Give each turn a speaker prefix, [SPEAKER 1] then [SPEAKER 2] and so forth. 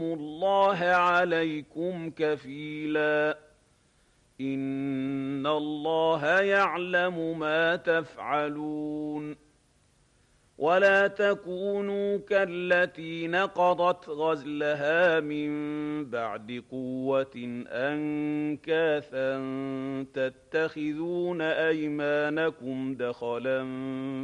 [SPEAKER 1] اللَّهَ عَلَيْكُمْ كَفِيلًا إِنَّ اللَّهَ يَعْلَمُ مَا تَفْعَلُونَ وَلَا تَكُونُوا كَالَّتِي نَقَضَتْ غَزْلَهَا مِن بَعْدِ قُوَّةٍ أَنكَاثًا تَتَّخِذُونَ أَيْمَانَكُمْ دَخَلًا